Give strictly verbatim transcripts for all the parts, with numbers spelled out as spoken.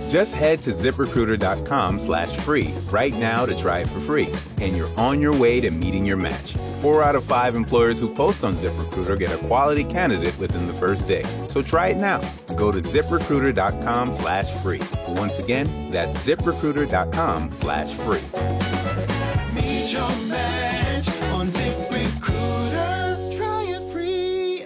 Just head to ZipRecruiter.com slash free right now to try it for free, and you're on your way to meeting your match. Four out of five employers who post on ZipRecruiter get a quality candidate within the first day. So try it now. Go to ZipRecruiter.com slash free. Once again, that's ZipRecruiter.com slash free. Meet your match on ZipRecruiter. Try it free.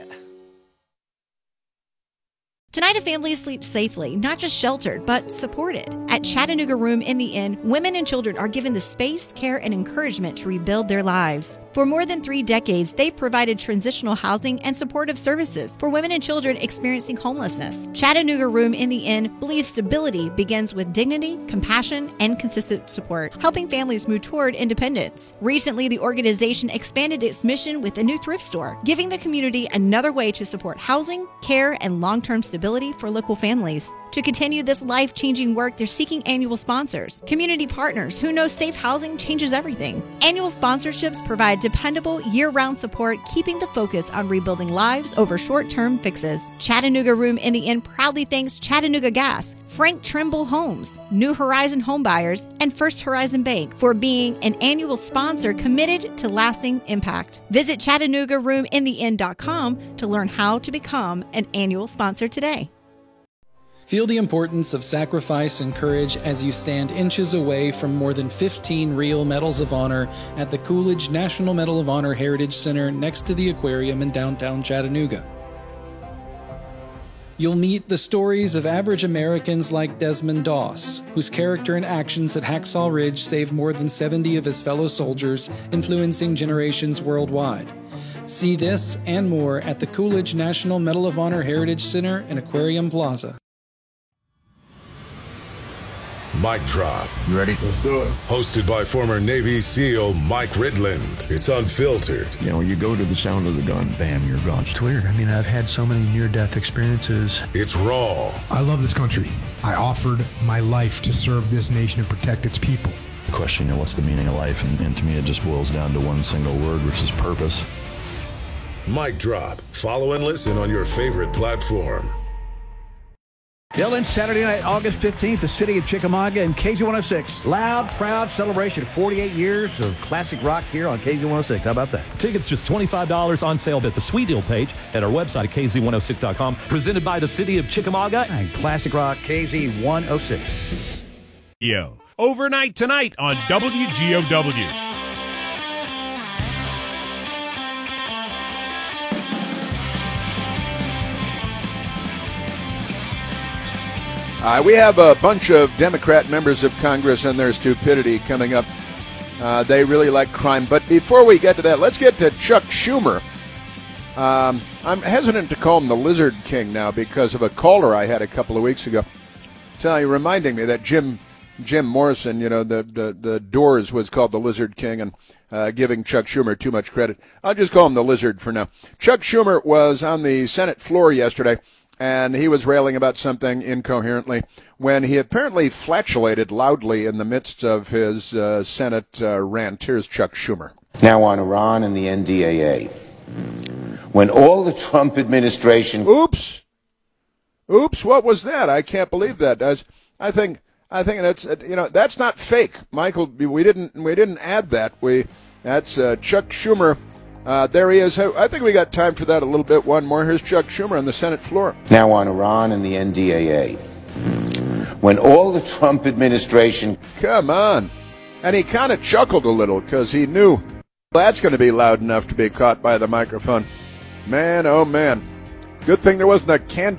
Tonight, a family sleeps safely, not just sheltered, but supported. At Chattanooga Room in the Inn, women and children are given the space, care, and encouragement to rebuild their lives. For more than three decades, they've provided transitional housing and supportive services for women and children experiencing homelessness. Chattanooga Room in the Inn believes stability begins with dignity, compassion, and consistent support, helping families move toward independence. Recently, the organization expanded its mission with a new thrift store, giving the community another way to support housing, care, and long-term stability for local families. To continue this life-changing work, they're seeking annual sponsors, community partners who know safe housing changes everything. Annual sponsorships provide dependable, year-round support, keeping the focus on rebuilding lives over short-term fixes. Chattanooga Room in the Inn proudly thanks Chattanooga Gas, Frank Trimble Homes, New Horizon Homebuyers, and First Horizon Bank for being an annual sponsor committed to lasting impact. Visit Chattanooga Room in the Inn dot com to learn how to become an annual sponsor today. Feel the importance of sacrifice and courage as you stand inches away from more than fifteen real Medals of Honor at the Coolidge National Medal of Honor Heritage Center next to the aquarium in downtown Chattanooga. You'll meet the stories of average Americans like Desmond Doss, whose character and actions at Hacksaw Ridge saved more than seventy of his fellow soldiers, influencing generations worldwide. See this and more at the Coolidge National Medal of Honor Heritage Center and Aquarium Plaza. Mic Drop. You ready? Let's do it. Hosted by former Navy SEAL Mike Ridland. It's unfiltered. You know, you go to the sound of the gun, bam, you're gone. It's weird. I mean, I've had so many near-death experiences. It's raw. I love this country. I offered my life to serve this nation and protect its people. The question, you know, what's the meaning of life? And, and to me, it just boils down to one single word, which is purpose. Mic Drop. Follow and listen on your favorite platform. Dylan, Saturday night, August fifteenth, the city of Chickamauga and K Z one oh six. Loud, proud celebration. forty-eight years of classic rock here on K Z one oh six. How about that? Tickets just twenty-five dollars on sale at the Sweet Deal page at our website at K Z one oh six dot com. Presented by the city of Chickamauga and classic rock K Z one oh six. Yo, overnight tonight on W G O W. Uh, we have a bunch of Democrat members of Congress and their stupidity coming up. Uh, they really like crime. But before we get to that, let's get to Chuck Schumer. Um, I'm hesitant to call him the Lizard King now because of a caller I had a couple of weeks ago. Tell you, reminding me that Jim Jim Morrison, you know, the, the, the Doors was called the Lizard King, and uh, giving Chuck Schumer too much credit. I'll just call him the Lizard for now. Chuck Schumer was on the Senate floor yesterday, and he was railing about something incoherently when he apparently flatulated loudly in the midst of his uh, Senate uh, rant. Here's Chuck Schumer. Now on Iran and the N D A A. When all the Trump administration... Oops. Oops, what was that? I can't believe that. As I think I think that's, you know, that's not fake. Michael, we didn't we didn't add that. We That's uh, Chuck Schumer. Uh, there he is. I think we got time for that a little bit. One more. Here's Chuck Schumer on the Senate floor. Now on Iran and the N D A A. When all the Trump administration... Come on. And he kind of chuckled a little because he knew that's going to be loud enough to be caught by the microphone. Man, oh man. Good thing there wasn't a can